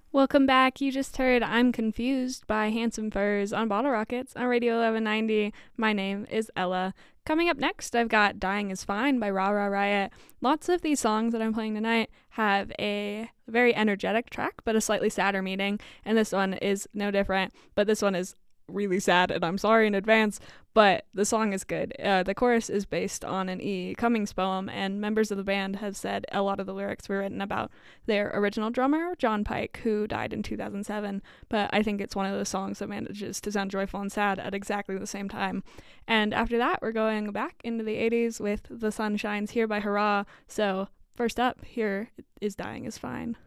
Welcome back. You just heard I'm Confused by Handsome Furs on Bottle Rockets on Radio 1190. My name is Ella. Coming up next, I've got Dying is Fine by Rah Rah Riot. Lots of these songs that I'm playing tonight have a very energetic track, but a slightly sadder meaning, and this one is no different, but this one is really sad, and I'm sorry in advance, but the song is good. The chorus is based on an E. Cummings poem, and members of the band have said a lot of the lyrics were written about their original drummer, John Pike, who died in 2007. But I think it's one of those songs that manages to sound joyful and sad at exactly the same time. And after that, we're going back into the 80s with The Sun Shines Here by Hurrah. So, first up, here is Dying is Fine.